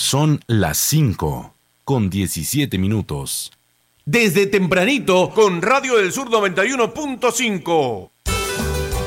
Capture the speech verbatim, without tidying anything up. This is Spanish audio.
Son las cinco con diecisiete minutos. Desde tempranito con Radio del Sur noventa y uno punto cinco.